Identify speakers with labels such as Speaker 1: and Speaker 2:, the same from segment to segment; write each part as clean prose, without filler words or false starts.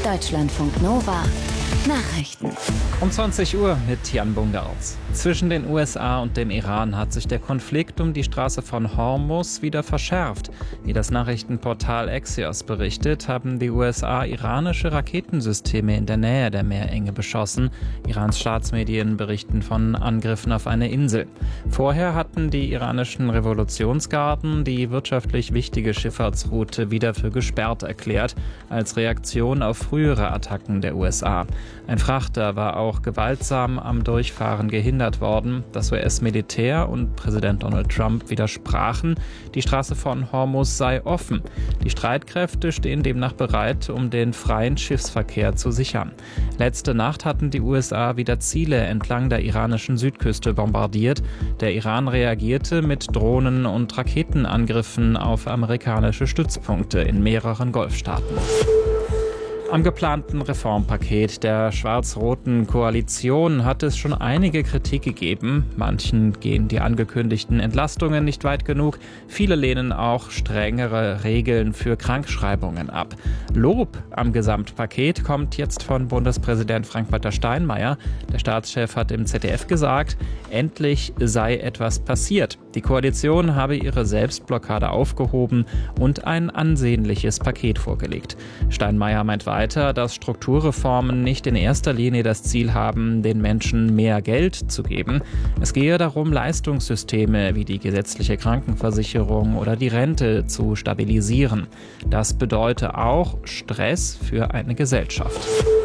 Speaker 1: Deutschlandfunk Nova Nachrichten.
Speaker 2: Um 20 Uhr mit Jan Bungartz. Zwischen den USA und dem Iran hat sich der Konflikt um die Straße von Hormuz wieder verschärft. Wie das Nachrichtenportal Axios berichtet, haben die USA iranische Raketensysteme in der Nähe der Meerenge beschossen. Irans Staatsmedien berichten von Angriffen auf eine Insel. Vorher hatten die iranischen Revolutionsgarden die wirtschaftlich wichtige Schifffahrtsroute wieder für gesperrt erklärt, als Reaktion auf frühere Attacken der USA. Ein Frachter war auch gewaltsam am Durchfahren gehindert worden. Das US-Militär und Präsident Donald Trump widersprachen, die Straße von Hormuz sei offen. Die Streitkräfte stehen demnach bereit, um den freien Schiffsverkehr zu sichern. Letzte Nacht hatten die USA wieder Ziele entlang der iranischen Südküste bombardiert. Der Iran reagierte mit Drohnen- und Raketenangriffen auf amerikanische Stützpunkte in mehreren Golfstaaten. Am geplanten Reformpaket der schwarz-roten Koalition hat es schon einige Kritik gegeben. Manchen gehen die angekündigten Entlastungen nicht weit genug. Viele lehnen auch strengere Regeln für Krankschreibungen ab. Lob am Gesamtpaket kommt jetzt von Bundespräsident Frank-Walter Steinmeier. Der Staatschef hat im ZDF gesagt, endlich sei etwas passiert. Die Koalition habe ihre Selbstblockade aufgehoben und ein ansehnliches Paket vorgelegt. Steinmeier meint weiter, dass Strukturreformen nicht in erster Linie das Ziel haben, den Menschen mehr Geld zu geben. Es gehe darum, Leistungssysteme wie die gesetzliche Krankenversicherung oder die Rente zu stabilisieren. Das bedeute auch Stress für eine Gesellschaft.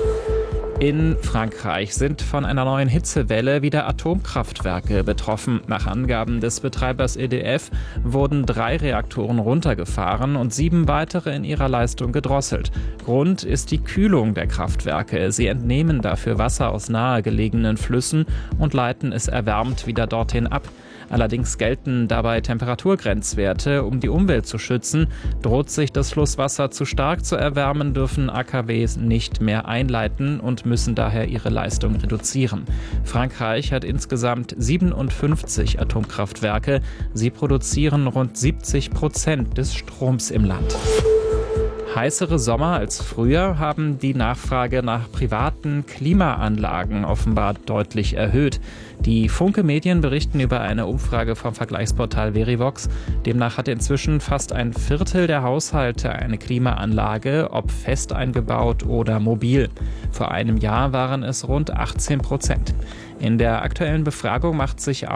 Speaker 2: In Frankreich sind von einer neuen Hitzewelle wieder Atomkraftwerke betroffen. Nach Angaben des Betreibers EDF wurden 3 Reaktoren runtergefahren und 7 weitere in ihrer Leistung gedrosselt. Grund ist die Kühlung der Kraftwerke. Sie entnehmen dafür Wasser aus nahegelegenen Flüssen und leiten es erwärmt wieder dorthin ab. Allerdings gelten dabei Temperaturgrenzwerte, um die Umwelt zu schützen. Droht sich das Flusswasser zu stark zu erwärmen, dürfen AKWs nicht mehr einleiten und müssen daher ihre Leistung reduzieren. Frankreich hat insgesamt 57 Atomkraftwerke. Sie produzieren rund 70% des Stroms im Land. Heißere Sommer als früher haben die Nachfrage nach privaten Klimaanlagen offenbar deutlich erhöht. Die Funke Medien berichten über eine Umfrage vom Vergleichsportal Verivox. Demnach hat inzwischen fast ein Viertel der Haushalte eine Klimaanlage, ob fest eingebaut oder mobil. Vor einem Jahr waren es rund 18%. In der aktuellen Befragung macht sich